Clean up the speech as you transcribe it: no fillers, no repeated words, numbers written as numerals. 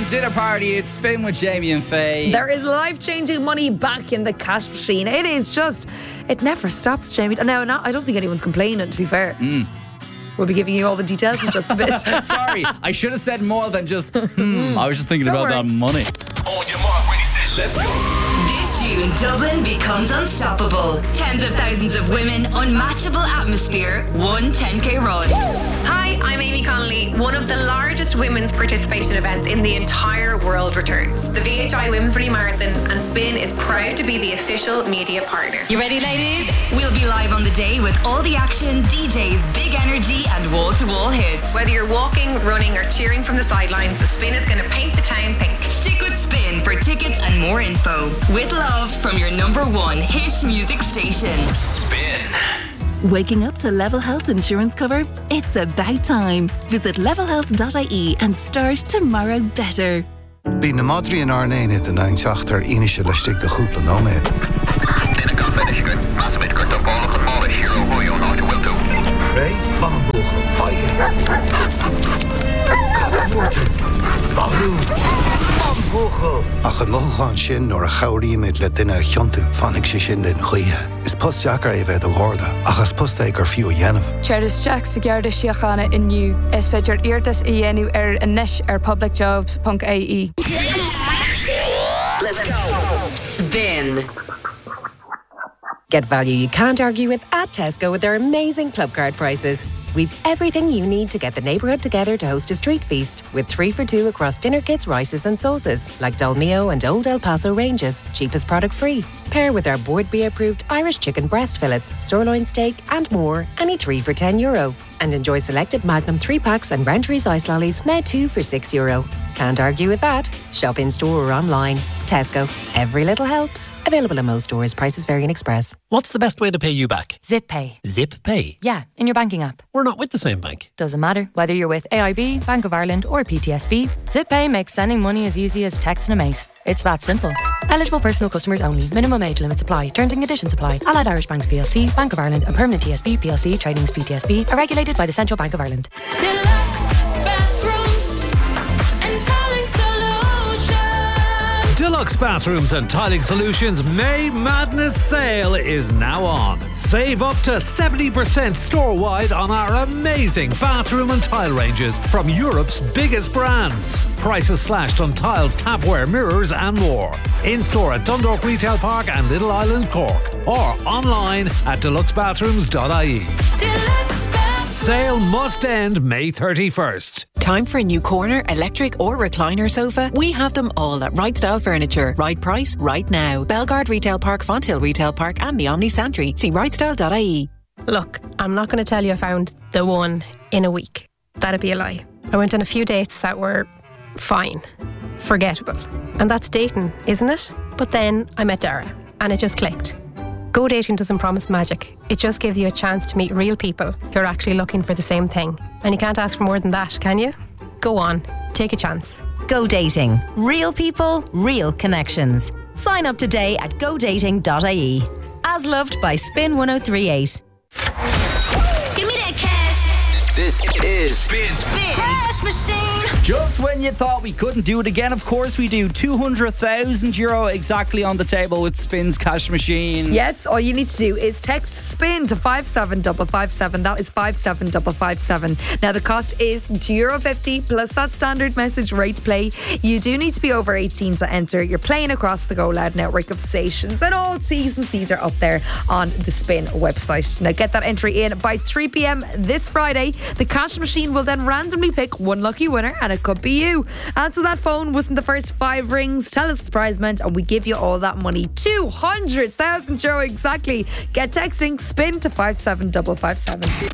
Dinner Party. It's Spin with Jamie and Faye. There is life-changing money back in the cash machine. It is just, it never stops, Jamie. Now, I don't think anyone's complaining, to be fair. We'll be giving you all the details in just a bit. Sorry, I should have said more than just, I was just thinking about that money. On your mark, ready, set, let's go. This June, Dublin becomes unstoppable. Tens of thousands of women, unmatchable atmosphere, one 10K run. Hi, I'm Amy Connolly. One of the largest women's participation events in the entire world returns. The VHI Women's Running Marathon, and Spin is proud to be the official media partner. You ready, ladies? We'll be live on the day with all the action, DJs, big energy, and wall-to-wall hits. Whether you're walking, running, or cheering from the sidelines, Spin is going to paint the town pink. Stick with Spin for tickets and more info. With love from your #1 hit music station. Spin. Waking up to Level Health insurance cover? It's about time. Visit levelhealth.ie and start tomorrow better. Bí na Madri an Arnain at the 9-8 Inisha Lastig the Hoopla Nomad. Ray Bambuchel, Feige. Cadavorten, Mahu, Bambuchel. Ach an Mohan Shin nor a Chauri mid le dinna Chontu, Fanik Shin den Huya. Is post Jacker Eve the Horda, Achas post Aker Few Yanov. Cheris Jack Sigarda Shiachana in New, is Fedger Irtas Ienu Anish publicjobs.ie. Let's go. Spin. Get value you can't argue with at Tesco with their amazing club card prices. We've everything you need to get the neighbourhood together to host a street feast, with 3 for 2 across dinner kits, rices and sauces, like Dolmio and Old El Paso ranges, cheapest product free. Pair with our Board B approved Irish chicken breast fillets, sirloin steak and more, any 3 for €10. And enjoy selected Magnum 3-packs and Roundtree's ice lollies, now 2 for €6. Can't argue with that. Shop in store or online. Tesco. Every little helps. Available in most stores. Prices vary in Express. What's the best way to pay you back? Zip Pay. Zip Pay? Yeah, in your banking app. We're not with the same bank. Doesn't matter. Whether you're with AIB, Bank of Ireland or PTSB, Zip Pay makes sending money as easy as texting a mate. It's that simple. Eligible personal customers only. Minimum age limits apply. Terms and conditions apply. Allied Irish Banks PLC, Bank of Ireland and Permanent TSB PLC Tradings PTSB are regulated by the Central Bank of Ireland. Deluxe bathrooms and tiling solutions. Deluxe Bathrooms and Tiling Solutions May Madness Sale is now on. Save up to 70% store-wide on our amazing bathroom and tile ranges from Europe's biggest brands. Prices slashed on tiles, tapware, mirrors and more. In-store at Dundalk Retail Park and Little Island, Cork. Or online at deluxebathrooms.ie. Deluxe Sale must end May 31st. Time for a new corner, electric or recliner sofa? We have them all at Right Style Furniture. Right price, right now. Belgard Retail Park, Fonthill Retail Park and the Omni Santry. See rightstyle.ie. Look, I'm not going to tell you I found the one in a week. That'd be a lie. I went on a few dates that were fine, forgettable. And that's dating, isn't it? But then I met Dara and it just clicked. Go dating doesn't promise magic. It just gives you a chance to meet real people who are actually looking for the same thing. And you can't ask for more than that, can you? Go on, take a chance. Go dating. Real people, real connections. Sign up today at godating.ie. As loved by Spin 1038. Give me that cash. This is Spin. Cash machine. Just when you thought we couldn't do it again, of course we do. €200,000 exactly on the table with Spin's cash machine. Yes, all you need to do is text SPIN to 57557. That is 57557. Now the cost is €2.50 plus that standard message rate play. You do need to be over 18 to enter. You're playing across the Go Loud network of stations, and all T's and C's are up there on the Spin website. Now get that entry in by 3 p.m. this Friday. The cash machine will then randomly pick one lucky winner, and it could be you. Answer that phone within the first 5 rings. Tell us the prize meant, and we give you all that money. €200,000 exactly. Get texting SPIN to 57557.